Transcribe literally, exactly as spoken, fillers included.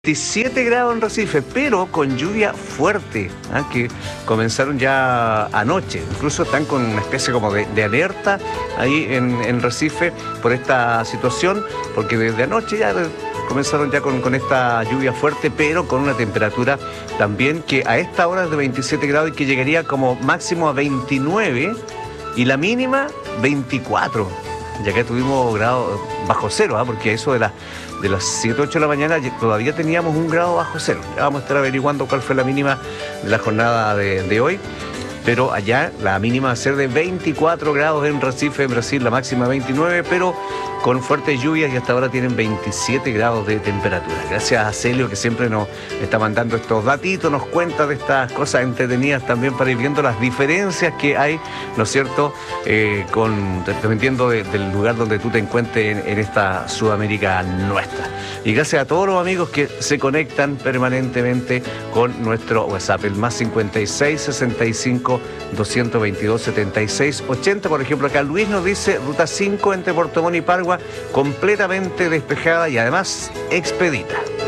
veintisiete grados en Recife, pero con lluvia fuerte, ¿ah? Que comenzaron ya anoche. Incluso están con una especie como de, de alerta ahí en, en Recife por esta situación, porque desde anoche ya comenzaron ya con, con esta lluvia fuerte, pero con una temperatura también que a esta hora es de veintisiete grados y que llegaría como máximo a veintinueve y la mínima veinticuatro. Ya que tuvimos grados bajo cero, ¿eh? Porque eso de, la, de las siete, ocho de la mañana todavía teníamos un grado bajo cero. Ya vamos a estar averiguando cuál fue la mínima de la jornada de, de hoy. Pero allá la mínima va a ser de veinticuatro grados en Recife, en Brasil, la máxima veintinueve, pero con fuertes lluvias y hasta ahora tienen veintisiete grados de temperatura. Gracias a Celio, que siempre nos está mandando estos datitos, nos cuenta de estas cosas entretenidas también para ir viendo las diferencias que hay, ¿no es cierto?, eh, con, dependiendo de, del lugar donde tú te encuentres en, en esta Sudamérica nuestra. Y gracias a todos los amigos que se conectan permanentemente con nuestro WhatsApp, el más cincuenta y seis, sesenta y cinco, doscientos veintidós, setenta y seis, ochenta. Por ejemplo, acá Luis nos dice ruta cinco entre Puerto Montt y Pargua completamente despejada y además expedita.